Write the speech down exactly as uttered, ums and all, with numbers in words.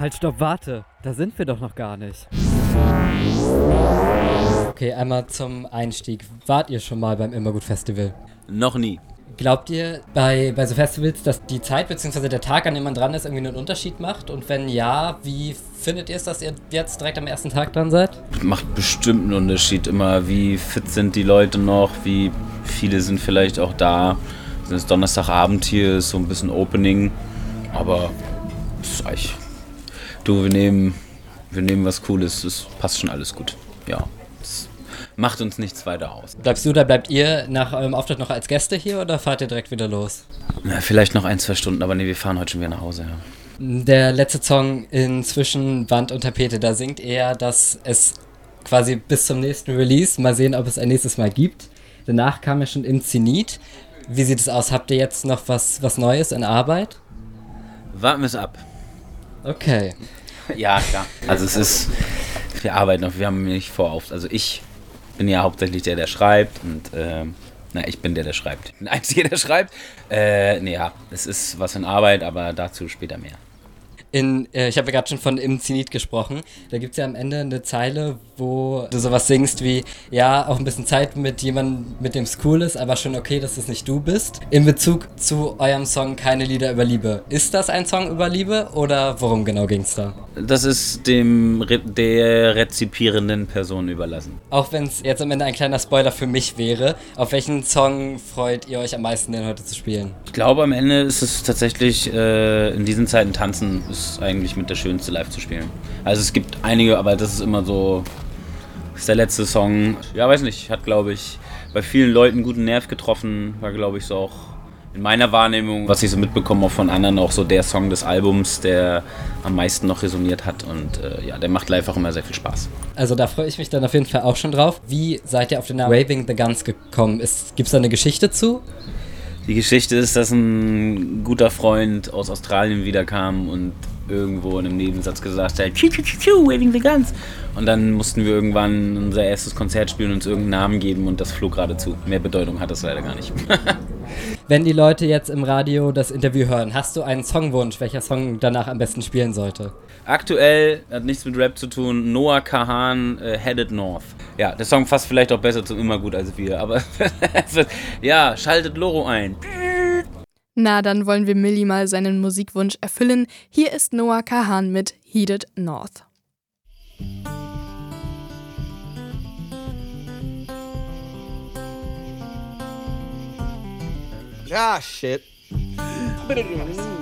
Halt, stopp, warte. Da sind wir doch noch gar nicht. Okay, einmal zum Einstieg. Wart ihr schon mal beim Immergut-Festival? Noch nie. Glaubt ihr bei, bei so Festivals, dass die Zeit bzw. der Tag, an dem man dran ist, irgendwie einen Unterschied macht? Und wenn ja, wie findet ihr es, dass ihr jetzt direkt am ersten Tag dran seid? Macht bestimmt einen Unterschied immer, wie fit sind die Leute noch, wie viele sind vielleicht auch da. Es ist Donnerstagabend hier, ist so ein bisschen Opening, aber es ist eigentlich... Du, wir nehmen, wir nehmen was Cooles, es passt schon alles gut. Ja, es macht uns nichts weiter aus. Bleibst du oder bleibt ihr nach eurem Auftritt noch als Gäste hier oder fahrt ihr direkt wieder los? Na, vielleicht noch ein, zwei Stunden, aber nee, wir fahren heute schon wieder nach Hause, ja. Der letzte Song in Zwischen Wand und Tapete, da singt er, dass es quasi bis zum nächsten Release, mal sehen, ob es ein nächstes Mal gibt. Danach kam ja schon Im Zenit. Wie sieht es aus? Habt ihr jetzt noch was, was Neues in Arbeit? Warten wir es ab. Okay. Ja, klar. Also es ist, wir arbeiten noch, wir haben nicht vor auf. Also ich bin ja hauptsächlich der, der schreibt und ähm, na, ich bin der, der schreibt. Ich bin der Einzige, der schreibt. Äh, nee, ja, es ist was in Arbeit, aber dazu später mehr. In, äh, ich habe ja gerade schon von Im Zenit gesprochen. Da gibt es ja am Ende eine Zeile, wo du sowas singst wie, ja, auch ein bisschen Zeit mit jemandem, mit dem es cool ist, aber schon okay, dass es nicht du bist. In Bezug zu eurem Song Keine Lieder über Liebe. Ist das ein Song über Liebe oder worum genau ging es da? Das ist dem Re- der rezipierenden Person überlassen. Auch wenn es jetzt am Ende ein kleiner Spoiler für mich wäre, auf welchen Song freut ihr euch am meisten denn heute zu spielen? Ich glaube, am Ende ist es tatsächlich äh, in diesen Zeiten tanzen ist eigentlich mit der schönste live zu spielen. Also es gibt einige, aber das ist immer so, das ist der letzte Song. Ja, weiß nicht, hat glaube ich bei vielen Leuten einen guten Nerv getroffen, war glaube ich so auch in meiner Wahrnehmung, was ich so mitbekomme auch von anderen, auch so der Song des Albums, der am meisten noch resoniert hat und äh, ja, der macht live auch immer sehr viel Spaß. Also da freue ich mich dann auf jeden Fall auch schon drauf. Wie seid ihr auf den Namen Waving the Guns gekommen? Gibt es da eine Geschichte zu? Die Geschichte ist, dass ein guter Freund aus Australien wiederkam und irgendwo in einem Nebensatz gesagt hat, tschu, tschu, tschu, waving the guns. Und dann mussten wir irgendwann unser erstes Konzert spielen und uns irgendeinen Namen geben und das flog gerade zu. Mehr Bedeutung hat das leider gar nicht. Wenn die Leute jetzt im Radio das Interview hören, hast du einen Songwunsch, welcher Song danach am besten spielen sollte? Aktuell, hat nichts mit Rap zu tun, Noah Kahan, äh, Headed North. Ja, der Song passt vielleicht auch besser zum Immergut als wir, aber ja, schaltet Loro ein. Na, dann wollen wir Milli mal seinen Musikwunsch erfüllen. Hier ist Noah Kahan mit Headed North. Ah, shit.